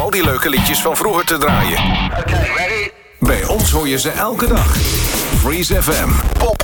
al die leuke liedjes van vroeger te draaien. Bij ons hoor je ze elke dag. Freeze FM. Pop